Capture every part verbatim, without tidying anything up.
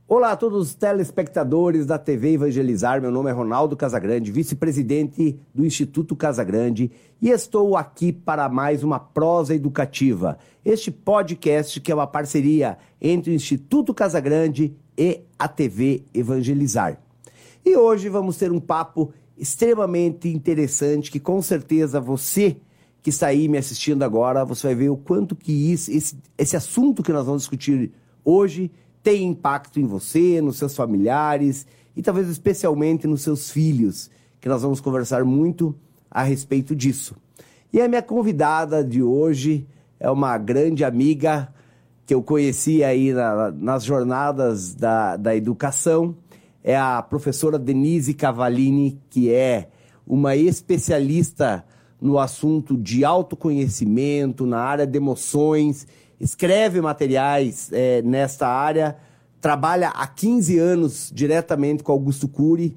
Olá a todos os telespectadores da T V Evangelizar, meu nome é Ronaldo Casagrande, vice-presidente do Instituto Casagrande, e estou aqui para mais uma prosa educativa. Este podcast que é uma parceria entre o Instituto Casagrande e a T V Evangelizar. E hoje vamos ter um papo extremamente interessante que com certeza você que está aí me assistindo agora, você vai ver o quanto que isso, esse, esse assunto que nós vamos discutir hoje tem impacto em você, nos seus familiares e talvez especialmente nos seus filhos, que nós vamos conversar muito a respeito disso. E a minha convidada de hoje é uma grande amiga que eu conheci aí na, nas jornadas da, da educação, é a professora Denise Cavallini, que é uma especialista no assunto de autoconhecimento, na área de emoções, escreve materiais é, nesta área, trabalha há quinze anos diretamente com Augusto Cury,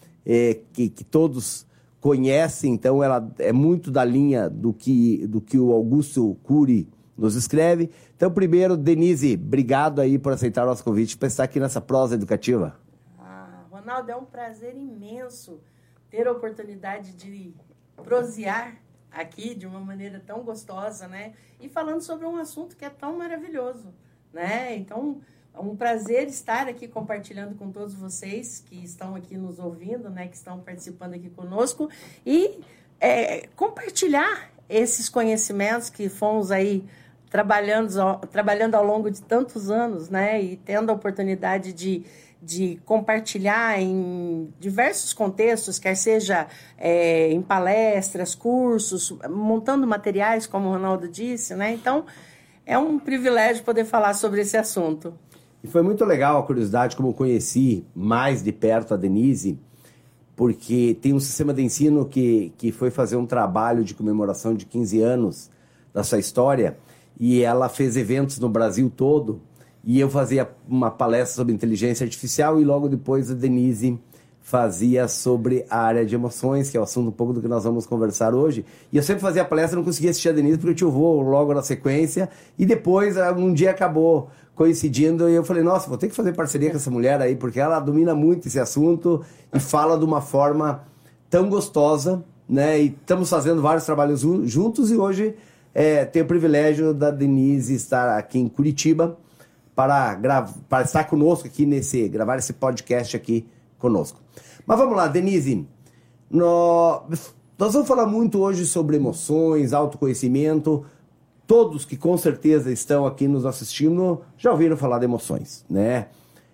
é, que, que todos conhecem, então ela é muito da linha do que, do que o Augusto Cury nos escreve. Então, primeiro, Denise, obrigado aí por aceitar o nosso convite para estar aqui nessa prosa educativa. Ah, Ronaldo, é um prazer imenso ter a oportunidade de prosear aqui de uma maneira tão gostosa, né? E falando sobre um assunto que é tão maravilhoso, né? Então, é um prazer estar aqui compartilhando com todos vocês que estão aqui nos ouvindo, né? Que estão participando aqui conosco e é, compartilhar esses conhecimentos que fomos aí trabalhando, trabalhando ao longo de tantos anos, né? E tendo a oportunidade de de compartilhar em diversos contextos, quer seja é, em palestras, cursos, montando materiais, como o Ronaldo disse, né? Então, é um privilégio poder falar sobre esse assunto. E foi muito legal a curiosidade, como eu conheci mais de perto a Denise, porque tem um sistema de ensino que, que foi fazer um trabalho de comemoração de quinze anos da sua história, e ela fez eventos no Brasil todo, e eu fazia uma palestra sobre inteligência artificial e logo depois a Denise fazia sobre a área de emoções, que é o assunto um pouco do que nós vamos conversar hoje. E eu sempre fazia a palestra, não conseguia assistir a Denise porque eu tinha o voo logo na sequência. E depois, um dia acabou coincidindo e eu falei, nossa, vou ter que fazer parceria com essa mulher aí, porque ela domina muito esse assunto e fala de uma forma tão gostosa, né? E estamos fazendo vários trabalhos juntos e hoje é, tenho o privilégio da Denise estar aqui em Curitiba, Para, gra... para estar conosco aqui nesse, gravar esse podcast aqui conosco. Mas vamos lá, Denise, no... nós vamos falar muito hoje sobre emoções, autoconhecimento. Todos que com certeza estão aqui nos assistindo já ouviram falar de emoções, né?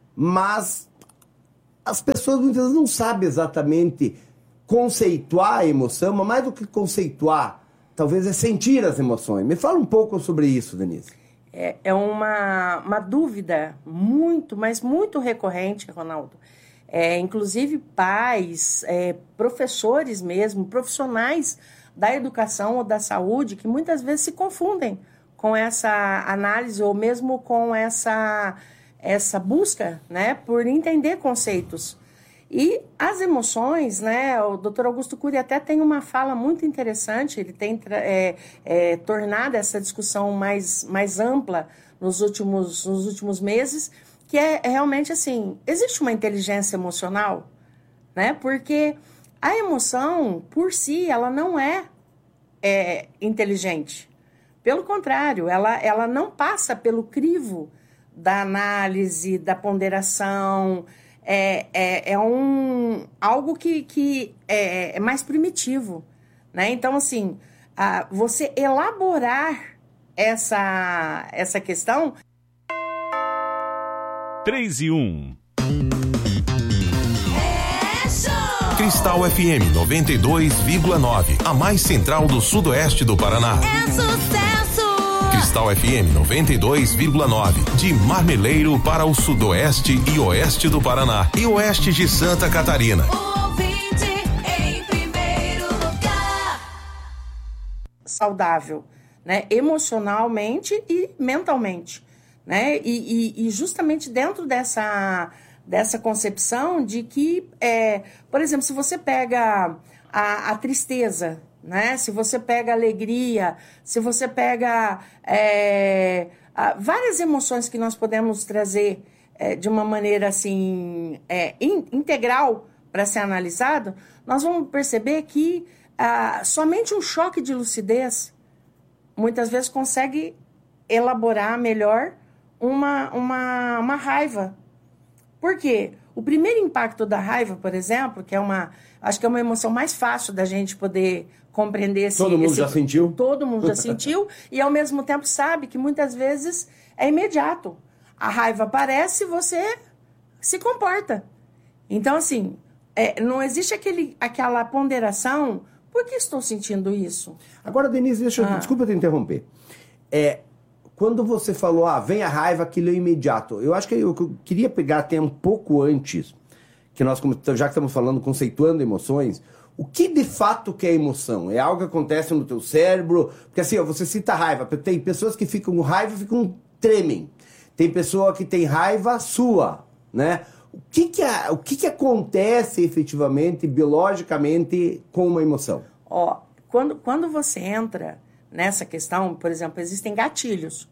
Mas as pessoas muitas vezes não sabem exatamente conceituar a emoção, mas mais do que conceituar, talvez é sentir as emoções. Me fala um pouco sobre isso, Denise. É, é uma, uma dúvida muito, mas muito recorrente, Ronaldo. É, inclusive pais, é, professores mesmo, profissionais da educação ou da saúde, que muitas vezes se confundem com essa análise ou mesmo com essa, essa busca, né, por entender conceitos. E as emoções, né, o doutor Augusto Cury até tem uma fala muito interessante, ele tem é, é, tornado essa discussão mais, mais ampla nos últimos, nos últimos meses, que é, é realmente assim, existe uma inteligência emocional, né, porque a emoção, por si, ela não é, é inteligente. Pelo contrário, ela, ela não passa pelo crivo da análise, da ponderação. É, é, é um, algo que, que é, é mais primitivo, né? Então, assim, a, você elaborar essa, essa questão... três e um. É show! Cristal F M noventa e dois vírgula nove, a mais central do sudoeste do Paraná. É sucesso! Cristal F M noventa e dois vírgula nove, de Marmeleiro para o sudoeste e oeste do Paraná e oeste de Santa Catarina. Ouvinte em primeiro lugar. Saudável, né? Emocionalmente e mentalmente, né? E, e, e justamente dentro dessa, dessa concepção de que, é, por exemplo, se você pega a, a tristeza, né? Se você pega a alegria, se você pega é, ah, várias emoções que nós podemos trazer é, de uma maneira assim é, in, integral para ser analisado, nós vamos perceber que ah, somente um choque de lucidez muitas vezes consegue elaborar melhor uma, uma, uma raiva. Por quê? O primeiro impacto da raiva, por exemplo, que é uma, acho que é uma emoção mais fácil da gente poder compreender. Esse, todo mundo esse, já sentiu? Todo mundo já sentiu e, ao mesmo tempo, sabe que muitas vezes é imediato. A raiva aparece e você se comporta. Então, assim, é, não existe aquele, aquela ponderação. Por que estou sentindo isso? Agora, Denise, deixa eu, Ah. desculpa te interromper. É, quando você falou, ah, vem a raiva, aquilo é imediato. Eu acho que eu, eu queria pegar até um pouco antes, que nós, já que estamos falando, conceituando emoções, o que de fato que é emoção? É algo que acontece no teu cérebro? Porque assim, ó, você cita raiva, tem pessoas que ficam com raiva e ficam, tremem. Tem pessoa que tem raiva sua, né? O que que, é, o que que acontece efetivamente, biologicamente, com uma emoção? Ó, quando, quando você entra nessa questão, por exemplo, existem gatilhos.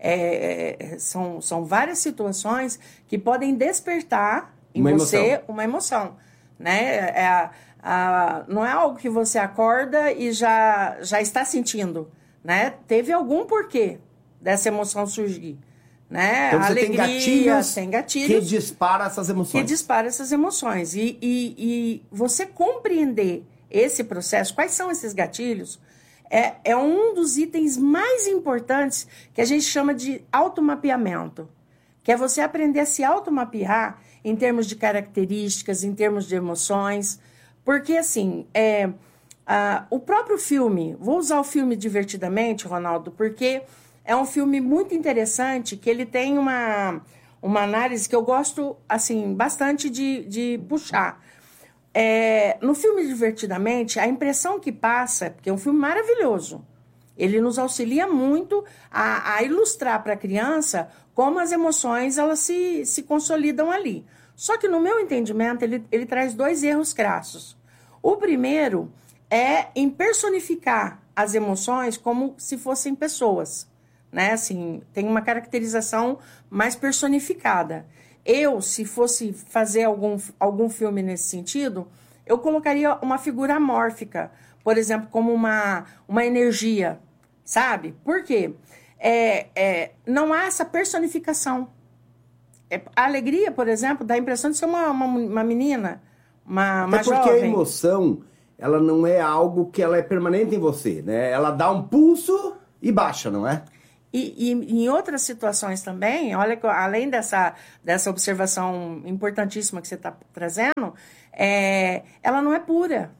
É, é, são, são várias situações que podem despertar em Uma você emoção. uma emoção. Né? É, a- a- não é algo que você acorda e já, já está sentindo. Né? Teve algum porquê dessa emoção surgir. Né? Então A você tem alegria, gatilhos, tem gatilhos que dispara essas emoções. que dispara essas emoções. E, e, e você compreender esse processo, quais são esses gatilhos, é, é um dos itens mais importantes que a gente chama de automapeamento, que é você aprender a se automapear em termos de características, em termos de emoções, porque, assim, é, ah, o próprio filme, vou usar o filme Divertidamente, Ronaldo, porque é um filme muito interessante, que ele tem uma, uma análise que eu gosto, assim, bastante de, de puxar. É, no filme Divertidamente, a impressão que passa, porque é um filme maravilhoso, ele nos auxilia muito a, a ilustrar para a criança como as emoções elas se, se consolidam ali. Só que, no meu entendimento, ele, ele traz dois erros crassos. O primeiro é em personificar as emoções como se fossem pessoas. Né? Assim, tem uma caracterização mais personificada. Eu, se fosse fazer algum, algum filme nesse sentido, eu colocaria uma figura amórfica, por exemplo, como uma, uma energia, sabe? Por quê? É, é, não há essa personificação. É, a alegria, por exemplo, dá a impressão de ser uma, uma, uma menina, uma, uma Até porque jovem. a emoção, ela não é algo que ela é permanente em você, né? Ela dá um pulso e baixa, não é? E, e em outras situações também, olha que além dessa, dessa observação importantíssima que você está trazendo, é, ela não é pura.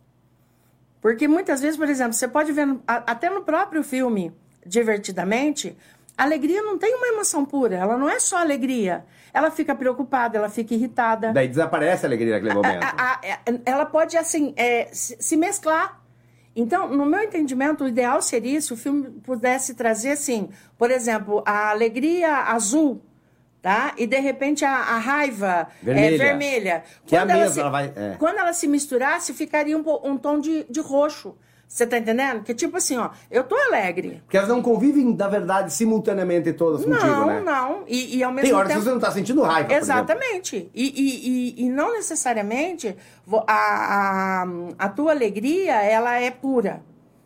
Porque muitas vezes, por exemplo, você pode ver, no, a, até no próprio filme, Divertidamente, a alegria não tem uma emoção pura, ela não é só alegria. Ela fica preocupada, ela fica irritada. Daí desaparece a alegria naquele momento. A- a- a- ela pode, assim, é, se, se mesclar. Então, no meu entendimento, o ideal seria se o filme pudesse trazer, assim, por exemplo, a alegria azul, tá? E, de repente, a, a raiva Vermelha. é vermelha. Que é a Quando ela mesma, se- ela vai- é. Quando ela se misturasse, ficaria um, po- um tom de, de roxo. Você tá entendendo? Que tipo assim, ó, eu tô alegre. Porque elas não convivem, na verdade, simultaneamente todas contigo, não, né? não. E, e ao mesmo Tem horas tempo... que você não tá sentindo raiva, por exemplo. Exatamente. E, e, e, e não necessariamente vo- a, a, a tua alegria, ela é pura.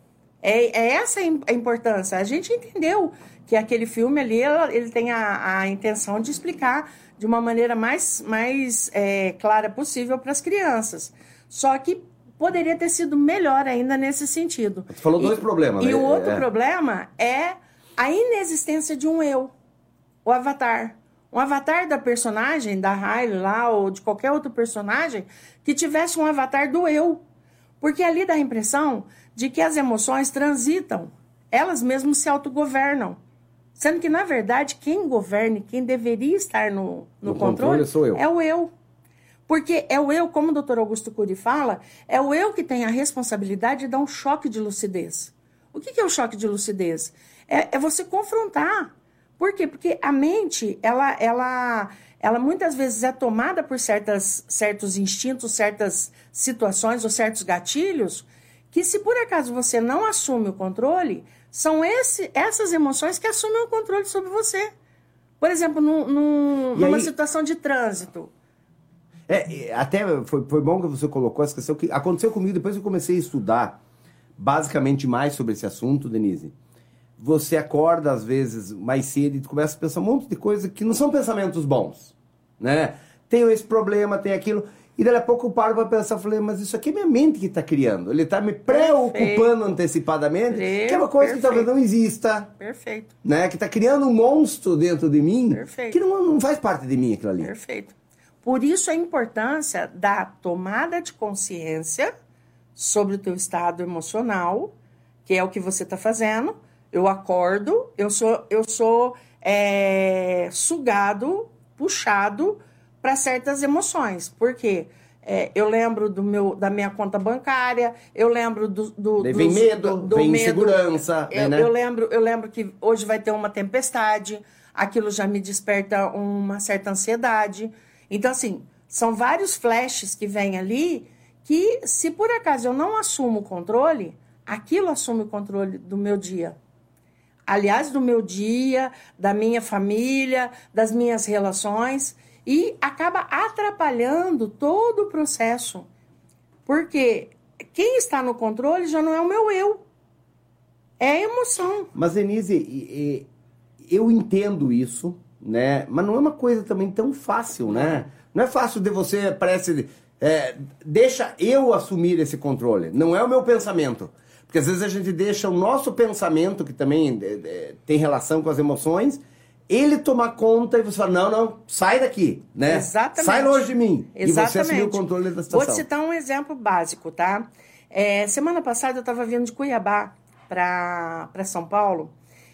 É, é essa a importância. A gente entendeu que aquele filme ali, ela- ele tem a, a intenção de explicar de uma maneira mais, mais é, clara possível para as crianças. Só que poderia ter sido melhor ainda nesse sentido. Você falou E- dois problemas, E né? o outro É. problema é a inexistência de um eu, o avatar. Um avatar da personagem, da Riley lá, ou de qualquer outro personagem, que tivesse um avatar do eu. Porque ali dá a impressão de que as emoções transitam, elas mesmas se autogovernam. Sendo que, na verdade, quem governa, quem deveria estar no, no, No controle, controle sou eu. é o eu. Porque é o eu, como o doutor Augusto Cury fala, é o eu que tem a responsabilidade de dar um choque de lucidez. O que que é o choque de lucidez? É, é você confrontar. Por quê? Porque a mente, ela, ela, ela muitas vezes é tomada por certas, certos instintos, certas situações ou certos gatilhos, que se por acaso você não assume o controle, São esse, essas emoções que assumem o controle sobre você. Por exemplo, num, num, numa aí... situação de trânsito. É, até foi, foi bom que você colocou essa questão que aconteceu comigo depois que eu comecei a estudar basicamente mais sobre esse assunto, Denise. Você acorda às vezes mais cedo e começa a pensar um monte de coisa que não são pensamentos bons, né? Tenho esse problema, tem aquilo, e daí a pouco eu paro para pensar, falei, mas isso aqui é minha mente que está criando, ele está me preocupando antecipadamente, Perfeito. que é uma coisa Perfeito. que talvez não exista, Perfeito. né? Que está criando um monstro dentro de mim, Perfeito. que não, não faz parte de mim aquilo ali. Perfeito. Por isso a importância da tomada de consciência sobre o teu estado emocional, que é o que você está fazendo. Eu acordo, eu sou, eu sou é, sugado, puxado para certas emoções. Por quê? É, eu lembro do meu, da minha conta bancária, eu lembro do... do Daí vem dos- medo, do, do vem medo. insegurança, Eu, né? eu, lembro, eu lembro que hoje vai ter uma tempestade, aquilo já me desperta uma certa ansiedade. Então, assim, são vários flashes que vêm ali que, se por acaso eu não assumo o controle, aquilo assume o controle do meu dia. Aliás, do meu dia, da minha família, das minhas relações, e acaba atrapalhando todo o processo. Porque quem está no controle já não é o meu eu, é a emoção. Mas, Denise, e- e- eu entendo isso, né? Mas não é uma coisa também tão fácil, né? Não é fácil de você, parece... é, deixa eu assumir esse controle. Não é o meu pensamento. Porque às vezes a gente deixa o nosso pensamento, que também é, é, tem relação com as emoções, ele tomar conta e você fala, não, não, sai daqui, né? Exatamente. Sai longe de mim. Exatamente. E você assumir o controle da Vou situação. te citar um exemplo básico, tá? É, semana passada eu estava vindo de Cuiabá para São Paulo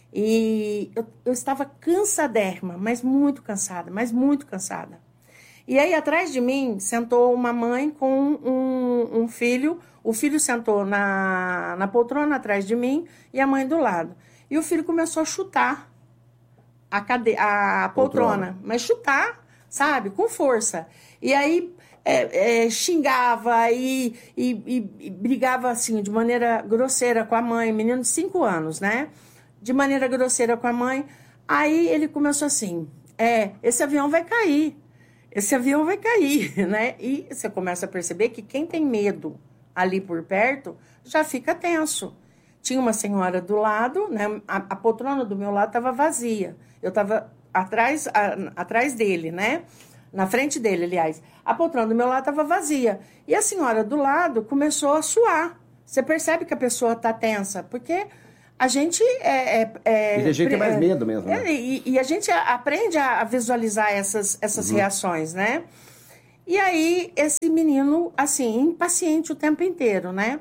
e eu, eu estava cansadérrima, mas muito cansada, mas muito cansada. E aí atrás de mim sentou uma mãe com um, um filho, o filho sentou na, na poltrona atrás de mim e a mãe do lado. E o filho começou a chutar a, cade... a poltrona, Poltrona. mas chutar, sabe, com força. E aí é, é, xingava e, e, e, e brigava assim, de maneira grosseira com a mãe, menino de cinco anos, né? De maneira grosseira com a mãe. Aí ele começou assim, é, esse avião vai cair, esse avião vai cair, né? E você começa a perceber que quem tem medo ali por perto já fica tenso. Tinha uma senhora do lado, né? A, a poltrona do meu lado estava vazia. Eu estava atrás, a, atrás dele, né? Na frente dele, aliás. A poltrona do meu lado estava vazia. E a senhora do lado começou a suar. Você percebe que a pessoa está tensa, porque a gente é... é, é E tem gente que tem mais medo mesmo, né? É, e, e a gente aprende a, a visualizar essas, essas Uhum. reações, né? E aí, esse menino, assim, impaciente o tempo inteiro, né?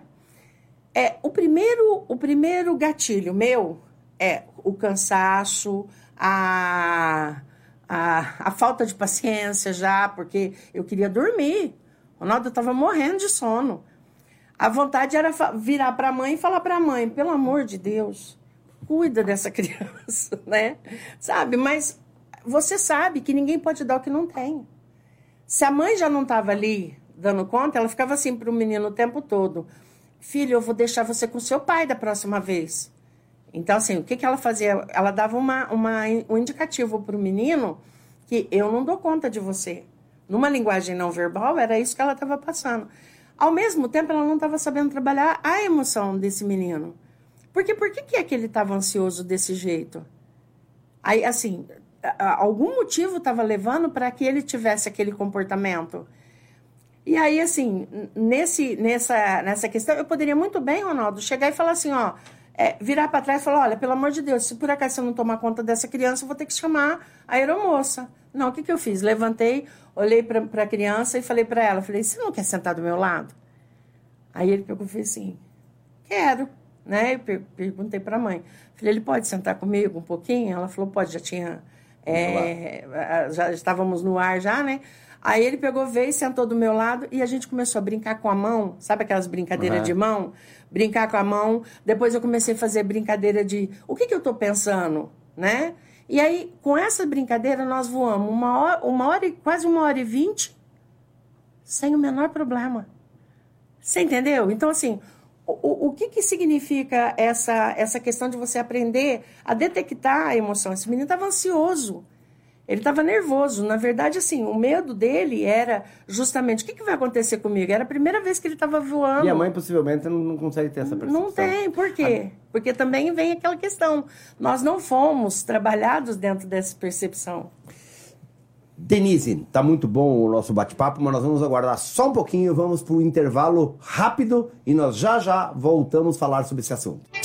É, o, primeiro, o primeiro gatilho meu é o cansaço, a, a, a falta de paciência já, porque eu queria dormir. O Ronaldo estava morrendo de sono. A vontade era fa- virar para a mãe e falar para a mãe, pelo amor de Deus, cuida dessa criança, né? Sabe? Mas você sabe que ninguém pode dar o que não tem. Se a mãe já não estava ali dando conta, ela ficava assim para o menino o tempo todo. Filho, eu vou deixar você com seu pai da próxima vez. Então, assim, o que, que ela fazia? Ela dava uma, uma, um indicativo para o menino que eu não dou conta de você. Numa linguagem não verbal, era isso que ela estava passando. Ao mesmo tempo, ela não estava sabendo trabalhar a emoção desse menino. Porque por que, que é que ele estava ansioso desse jeito? Aí, assim, algum motivo estava levando para que ele tivesse aquele comportamento. E aí, assim, nesse, nessa, nessa questão, eu poderia muito bem, Ronaldo, chegar e falar assim, ó, é, virar para trás e falar, olha, pelo amor de Deus, se por acaso você não tomar conta dessa criança, eu vou ter que chamar a aeromoça. Não, o que, que eu fiz? Levantei, olhei para a criança e falei para ela, falei, você não quer sentar do meu lado? Aí ele pegou e fez assim, quero, né? Eu per- perguntei para a mãe, falei, ele pode sentar comigo um pouquinho? Ela falou, pode, já tinha, é, já estávamos no ar já, né? Aí ele pegou, veio, sentou do meu lado e a gente começou a brincar com a mão, sabe aquelas brincadeiras Uhum. de mão? Brincar com a mão, depois eu comecei a fazer brincadeira de o que, que eu estou pensando, né? E aí, com essa brincadeira, nós voamos uma hora, uma hora e, quase uma hora e vinte, sem o menor problema. Você entendeu? Então, assim, O, o que, que significa essa, essa questão de você aprender a detectar a emoção? Esse menino estava ansioso, ele estava nervoso. Na verdade, assim, o medo dele era justamente, o que, que vai acontecer comigo? Era a primeira vez que ele estava voando. E a mãe possivelmente não, não consegue ter essa percepção. Não tem, por quê? Porque também vem aquela questão, nós não fomos trabalhados dentro dessa percepção. Denise, tá muito bom o nosso bate-papo, mas nós vamos aguardar só um pouquinho, vamos para um intervalo rápido e nós já já voltamos a falar sobre esse assunto.